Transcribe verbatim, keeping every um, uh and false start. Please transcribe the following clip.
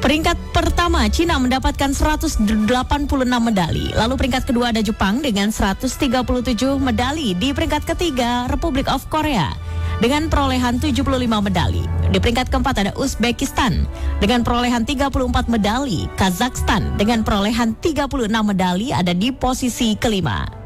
Peringkat pertama, Cina mendapatkan seratus delapan puluh enam medali. Lalu peringkat kedua ada Jepang dengan seratus tiga puluh tujuh medali. Di peringkat ketiga, Republik of Korea dengan perolehan tujuh puluh lima medali. Di peringkat keempat ada Uzbekistan dengan perolehan tiga puluh empat medali. Kazakhstan dengan perolehan tiga puluh enam medali ada di posisi kelima.